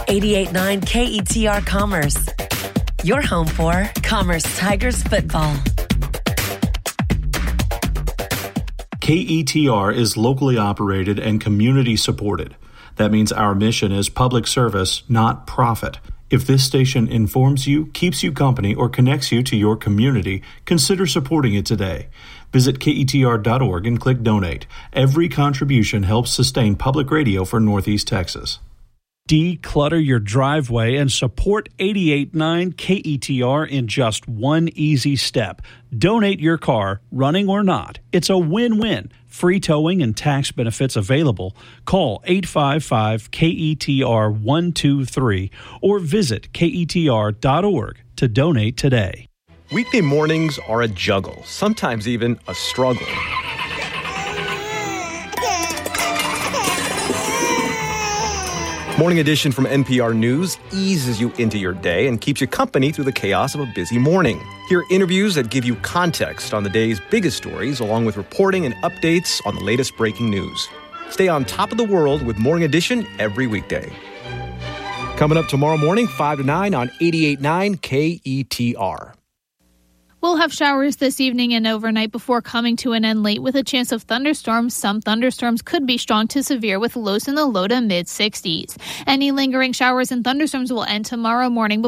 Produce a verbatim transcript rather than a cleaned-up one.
eighty-eight point nine K E T R Commerce. Your home for Commerce Tigers football. K E T R is locally operated and community supported. That means our mission is public service, not profit. If this station informs you, keeps you company, or connects you to your community, consider supporting it today. Visit K E T R dot org and click Donate. Every contribution helps sustain public radio for Northeast Texas. Declutter your driveway and support eighty-eight point nine K E T R in just one easy step. Donate your car, running or not. It's a win-win. Free towing and tax benefits available. Call eight five five K E T R one two three or visit K E T R dot org to donate today. Weekday mornings are a juggle, sometimes even a struggle. Morning Edition from N P R News eases you into your day and keeps you company through the chaos of a busy morning. Hear interviews that give you context on the day's biggest stories, along with reporting and updates on the latest breaking news. Stay on top of the world with Morning Edition every weekday. Coming up tomorrow morning, five to nine on eighty-eight point nine K E T R. We'll have showers this evening and overnight before coming to an end late with a chance of thunderstorms. Some thunderstorms could be strong to severe with lows in the low to mid sixties. Any lingering showers and thunderstorms will end tomorrow morning.